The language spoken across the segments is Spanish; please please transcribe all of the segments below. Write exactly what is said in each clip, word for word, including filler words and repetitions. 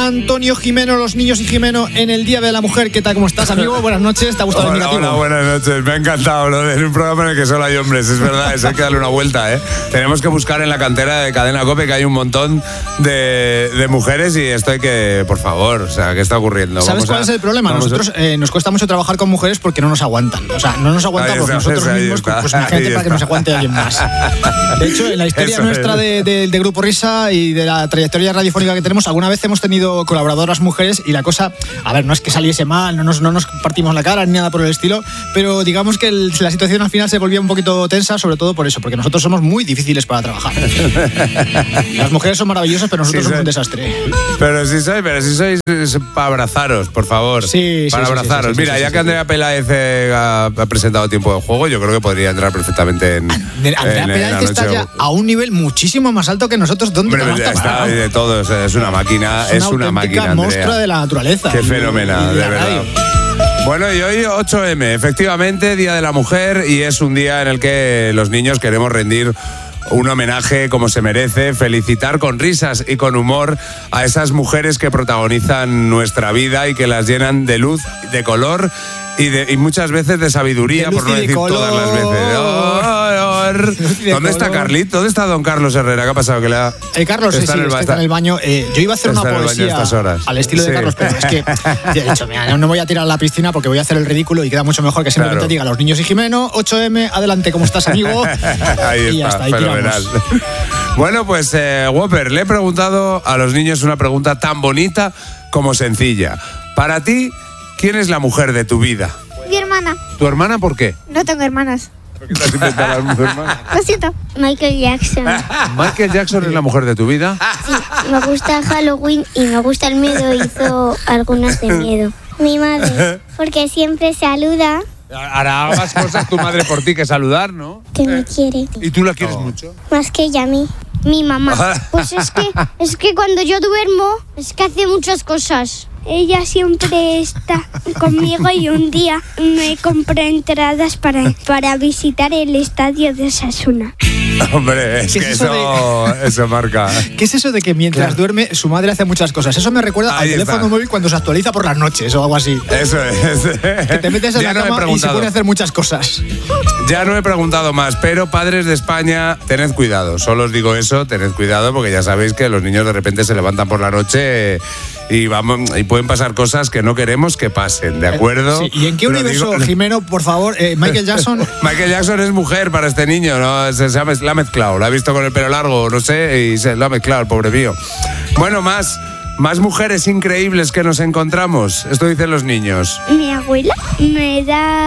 Antonio Jimeno, los niños y Jimeno en el Día de la Mujer. ¿Qué tal? ¿Cómo estás, amigo? Buenas noches. ¿Te ha gustado Hola, el indicativo? hola, buenas noches. Me ha encantado lo de un programa en el que solo hay hombres. Es verdad, eso hay que darle una vuelta, ¿eh? Tenemos que buscar en la cantera de Cadena COPE, que hay un montón de, de mujeres, y esto hay que, por favor, o sea, ¿qué está ocurriendo? ¿Sabes Vamos cuál a, es el problema? Nosotros a... eh, nos cuesta mucho trabajar con mujeres porque no nos aguantan. O sea, no nos aguantan porque nosotros mismos, pues imagínate para que nos aguante alguien más. De hecho, en la historia Eso nuestra de, de, de Grupo Risa y de la trayectoria radiofónica que tenemos, alguna vez hemos tenido colaboradoras mujeres y la cosa, a ver, no es que saliese mal, no nos, no nos partimos la cara ni nada por el estilo, pero digamos que el, la situación al final se volvía un poquito tensa, sobre todo por eso, porque nosotros somos muy difíciles para trabajar. Las mujeres son maravillosas, pero nosotros sí, somos soy, un desastre. Pero si sois, pero si sois para abrazaros, por favor. Sí, para sí, abrazaros. Sí, sí, sí, Mira, sí, ya sí, que Andrea sí. Peláez eh, ha, ha presentado Tiempo de Juego, yo creo que podría entrar perfectamente en. Andrea en, Peláez en está ya a un nivel muchísimo más alto que nosotros. ¿Dónde Hombre, ya está de todo, es una máquina, es una, es una máquina, Andrea. Monstrua de la naturaleza. Qué fenomenal, de, de verdad. Bueno, y hoy ocho eme, efectivamente, Día de la Mujer, y es un día en el que los niños queremos rendir un homenaje como se merece, felicitar con risas y con humor a esas mujeres que protagonizan nuestra vida y que las llenan de luz, de color y, de, y muchas veces de sabiduría, de por no decir color. todas las veces. Oh, oh, ¿Dónde está Carlito? ¿Dónde está don Carlos Herrera? ¿Qué ha pasado? ¿Que le ha... eh, Carlos, está sí, en el, sí, está en el baño. Eh, yo iba a hacer una poesía al estilo de sí. Carlos, pero es que he dicho, mira, no voy a tirar a la piscina porque voy a hacer el ridículo y queda mucho mejor que simplemente claro. diga los niños y Jimeno, ocho eme, adelante, ¿cómo estás, amigo? Ahí y está, ya está, ahí fenomenal. Bueno, pues, eh, Whopper, le he preguntado a los niños una pregunta tan bonita como sencilla. Para ti, ¿quién es la mujer de tu vida? Mi hermana. ¿Tu hermana por qué? No tengo hermanas. ¿Por qué te has inventado a tu hermana? Lo siento. Michael Jackson. ¿Michael Jackson es la mujer de tu vida? Sí, me gusta Halloween y me gusta el miedo. Hizo algunas de miedo. Mi madre, porque siempre saluda. Hará más cosas tu madre por ti que saludar, ¿no? Que me quiere. ¿Y tú la quieres oh. mucho? Más que ella a mí. Mi mamá. Pues es que, es que cuando yo duermo, es que hace muchas cosas. Ella siempre está conmigo y un día me compré entradas para, para visitar el estadio de Osasuna. Hombre, es que es eso, de... eso marca. ¿Qué es eso de que mientras claro. duerme su madre hace muchas cosas? Eso me recuerda Ahí al está. teléfono móvil cuando se actualiza por las noches o algo así. Eso es. Que te metes en ya la no cama y se pone a hacer muchas cosas. Ya no he preguntado más, pero padres de España, tened cuidado. Solo os digo eso, tened cuidado, porque ya sabéis que los niños de repente se levantan por la noche y vamos y pueden pasar cosas que no queremos que pasen, ¿de acuerdo? Sí. ¿Y en qué Lo universo, digo... Jimeno, por favor, eh, Michael Jackson? Michael Jackson es mujer para este niño, ¿no? Se, se ha, la ha mezclado, la ha visto con el pelo largo, no sé, y se lo ha mezclado, el pobre mío. Bueno, más, más mujeres increíbles que nos encontramos. Esto dicen los niños. Mi abuela me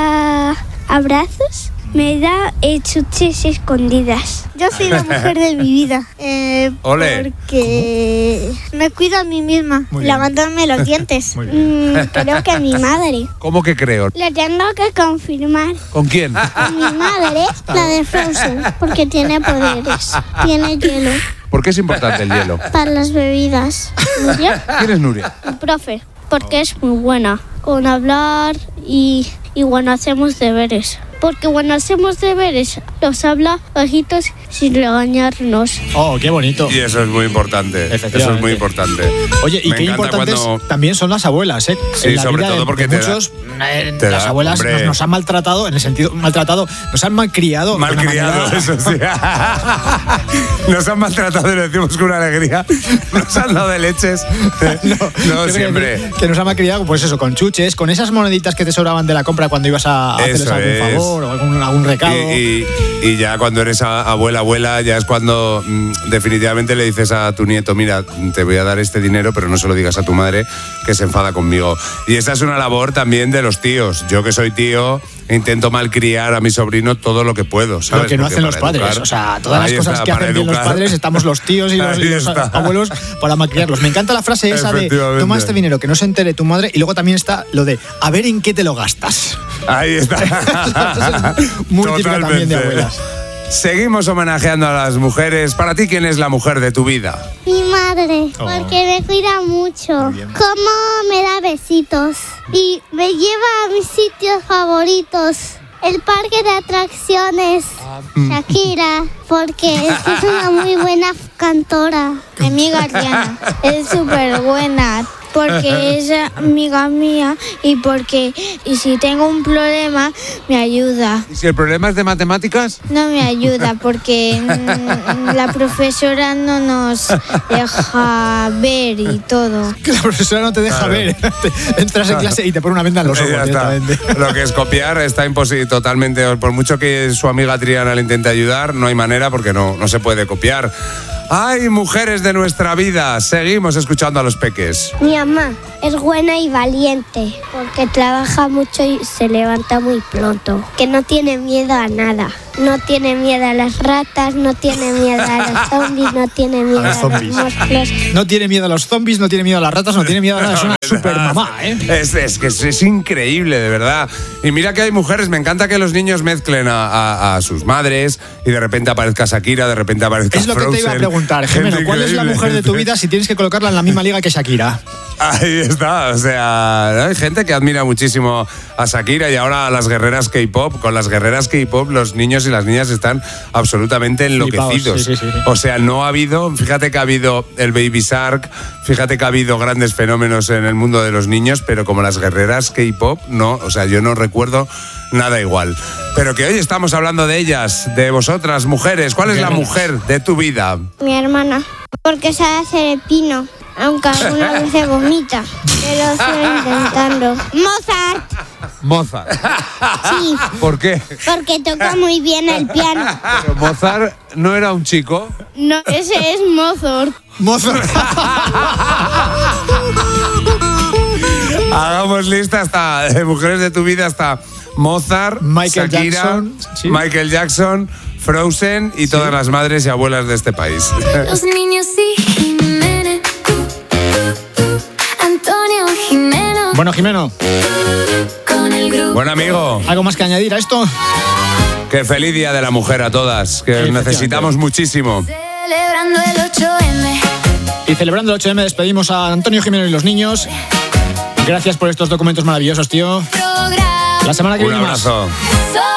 da abrazos. Me da eh, chuches escondidas. Yo soy la mujer de mi vida. Eh, Ole. Porque me cuido a mí misma, lavándome los dientes. Mm, creo que a mi madre. ¿Cómo que creo? Le tengo que confirmar. ¿Con quién? Con mi madre, la de Frozen, porque tiene poderes. Tiene hielo. ¿Por qué es importante el hielo? Para las bebidas. ¿Nuria? ¿Quién es Nuria? El profe, porque es muy buena con hablar y, y bueno, hacemos deberes. Porque cuando hacemos deberes, nos habla bajitos sin regañarnos. Oh, qué bonito. Y eso es muy importante. Eso es muy importante. Oye, y Me qué importantes cuando... también son las abuelas, ¿eh? Sí, en la sobre vida todo de, porque de te muchos, da, eh, te las da, abuelas nos, nos han maltratado, en el sentido, maltratado, nos han malcriado. Malcriado, eso sí. Nos han maltratado y lo decimos con una alegría. Nos han dado de leches. No, no siempre. Que nos han malcriado, pues eso, con chuches, con esas moneditas que te sobraban de la compra cuando ibas a hacerles eso algún es. favor o algún, algún recado. Y, y, y ya cuando eres abuela, abuela, ya es cuando mmm, definitivamente le dices a tu nieto, mira, te voy a dar este dinero, pero no se lo digas a tu madre, que se enfada conmigo. Y esa es una labor también de los tíos. Yo que soy tío, intento malcriar a mi sobrino todo lo que puedo, ¿sabes? Lo que no Porque hacen los padres. Educar, o sea, todas las cosas está, que hacen bien los padres, estamos los tíos y los, y los abuelos para malcriarlos. Me encanta la frase esa de, toma este dinero, que no se entere tu madre, y luego también está lo de, a ver en qué te lo gastas. Ahí está. Muy típica también de abuelas. Seguimos homenajeando a las mujeres. Para ti, ¿quién es la mujer de tu vida? Mi madre, oh. porque me cuida mucho. Cómo me da besitos y me lleva a mis sitios favoritos. El parque de atracciones. Shakira, porque es una muy buena cantora. Mi amiga Ariana es súper buena porque es amiga mía y porque y si tengo un problema me ayuda. ¿Y si el problema es de matemáticas? No me ayuda porque mm, la profesora no nos deja ver y todo. Que la profesora no te deja Claro. ver. Entras en clase y te pone una venda en los ojos Ya está. directamente. Lo que es copiar está imposible totalmente. Por mucho que su amiga Triana le intente ayudar, no hay manera porque no, no se puede copiar. ¡Ay, mujeres de nuestra vida! Seguimos escuchando a los peques. Mi mamá es buena y valiente porque trabaja mucho y se levanta muy pronto. Que no tiene miedo a nada. No tiene miedo a las ratas, no tiene miedo a los zombies, no tiene miedo A a los los, zombies. monstruos. No tiene miedo a los zombies, no tiene miedo a las ratas, no tiene miedo a nada. Es una super mamá, ¿eh? Es, es que es, es increíble, de verdad. Y mira que hay mujeres, me encanta que los niños mezclen a, a- a sus madres y de repente aparezca Shakira, de repente aparezca Es lo que te iba a Frozen. preguntar, Jimeno. Gente ¿Cuál es la increíble. mujer de tu vida si tienes que colocarla en la misma liga que Shakira? Ahí está, o sea, hay gente que admira muchísimo a Shakira y ahora a las guerreras K-pop. Con las guerreras K-pop los niños y las niñas están absolutamente enloquecidos. sí, sí, sí, sí. O sea, no ha habido, fíjate que ha habido el Baby Shark, fíjate que ha habido grandes fenómenos en el mundo de los niños, pero como las guerreras K-pop, no, o sea, yo no recuerdo nada igual. Pero que hoy estamos hablando de ellas, de vosotras, mujeres. ¿Cuál es la Guerreras. mujer de tu vida? Mi hermana, porque sabe hacer el pino, aunque alguna vez se vomita, pero estoy intentando. Mozart, Mozart. sí, ¿Por qué? porque toca muy bien el piano. Pero Mozart no era un chico. No, ese es Mozart. Mozart. Hagamos lista hasta de mujeres de tu vida hasta Mozart, Michael Shakira, Jackson, sí. Michael Jackson, Frozen y todas las madres y abuelas de este país. Los niños y Jiménez. Antonio Jimeno. Bueno, Jimeno, Con el grupo. Buen amigo, ¿algo más que añadir a esto? que feliz día de la mujer a todas, que Efectivamente. necesitamos muchísimo. Celebrando el ocho eme. Y celebrando el ocho eme despedimos a Antonio Jimeno y los niños. Gracias por estos documentos maravillosos, tío. Programa. La semana que Un viene más. abrazo.